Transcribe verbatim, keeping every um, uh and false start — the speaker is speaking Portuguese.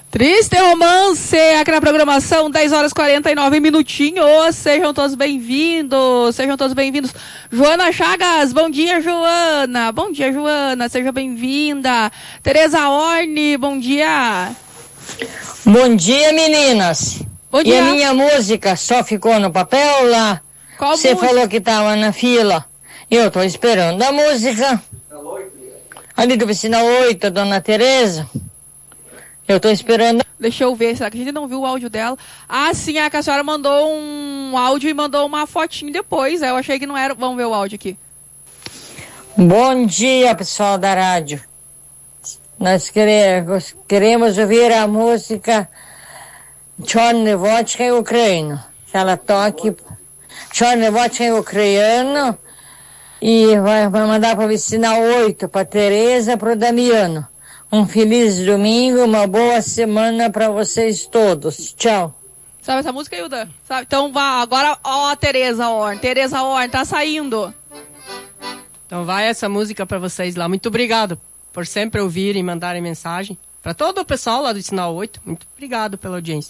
Triste Romance, aqui na programação, dez horas e quarenta e nove minutinhos. Sejam todos bem-vindos, sejam todos bem-vindos. Joana Chagas, bom dia, Joana. Bom dia, Joana, seja bem-vinda. Tereza Orne, bom dia. Bom dia, meninas. Bom dia. E a minha música só ficou no papel lá? Qual Você música? falou que tava na fila. Eu tô esperando a música. Ali do Vicina oito, Dona Tereza. Eu tô esperando. Deixa eu ver, será que a gente não viu o áudio dela? Ah, sim, é que a senhora mandou um áudio e mandou uma fotinho depois. Eu achei que não era. Vamos ver o áudio aqui. Bom dia, pessoal da rádio. Nós queremos, queremos ouvir a música Chorny Vodka em ucraniano. Que ela toque Chorny Vodka em ucraniano e vai, vai mandar para Vicina oito, para Tereza, para o Damiano. Um feliz domingo, uma boa semana para vocês todos. Tchau. Sabe essa música, Hilda? Sabe? Então vá, agora, ó, a Tereza Orne. Tereza Orne, tá saindo. Então vai essa música para vocês lá. Muito obrigado por sempre ouvirem e mandarem mensagem. Para todo o pessoal lá do Sinal oito, muito obrigado pela audiência.